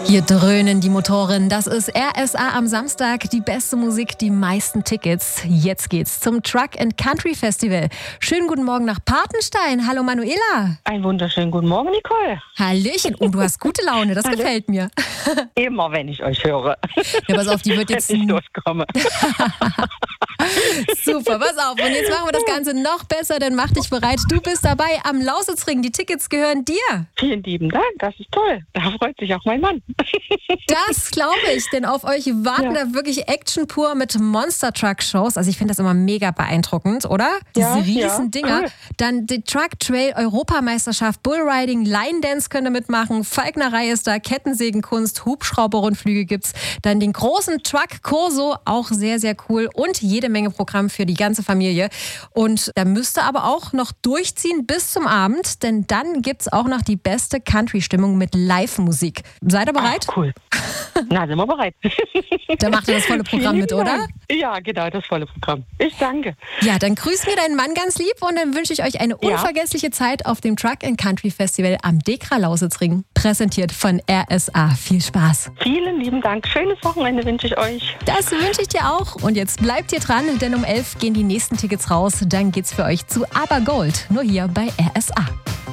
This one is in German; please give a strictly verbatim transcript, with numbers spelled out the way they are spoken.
Hier dröhnen die Motoren. Das ist R S A am Samstag. Die beste Musik, die meisten Tickets. Jetzt geht's zum Truck and Country Festival. Schönen guten Morgen nach Patenstein. Hallo Manuela. Einen wunderschönen guten Morgen, Nicole. Hallöchen. Oh, du hast gute Laune. Das Hallo. Gefällt mir. Immer, wenn ich euch höre. Ja, pass auf, die wird jetzt... Wenn ich durchkomme. Super, pass auf. Und jetzt machen wir das Ganze noch besser, denn mach dich bereit. Du bist dabei am Lausitzring. Die Tickets gehören dir. Vielen lieben Dank, das ist toll. Da freut sich auch mein Mann. Das glaube ich, denn auf euch warten Ja. da wirklich Action pur mit Monster-Truck-Shows. Also ich finde das immer mega beeindruckend, oder? Diese Ja, riesen ja, Dinger. cool. Dann die Truck-Trail-Europameisterschaft, Bullriding, Line-Dance könnt ihr mitmachen, Falknerei ist da, Kettensägenkunst, Hubschrauberrundflüge gibt's. Dann den großen Truck-Corso, auch sehr, sehr cool. Und jede Menge Programm für die ganze Familie. Und da müsst ihr aber auch noch durchziehen bis zum Abend, denn dann gibt's auch noch die beste Country-Stimmung mit Live-Musik. Seid ihr bereit? Ach, cool. Na, sind wir bereit. Da macht ihr das volle Programm Vielen mit, oder? Dank. Ja, genau, das volle Programm. Ich danke. Ja, dann grüß mir deinen Mann ganz lieb und dann wünsche ich euch eine Ja. unvergessliche Zeit auf dem Truck and Country Festival am Dekra-Lausitzring. Präsentiert von R S A. Viel Spaß. Vielen lieben Dank. Schönes Wochenende wünsche ich euch. Das wünsche ich dir auch. Und jetzt bleibt ihr dran, denn um elf gehen die nächsten Tickets raus. Dann geht's für euch zu Aber Gold. Nur hier bei R S A.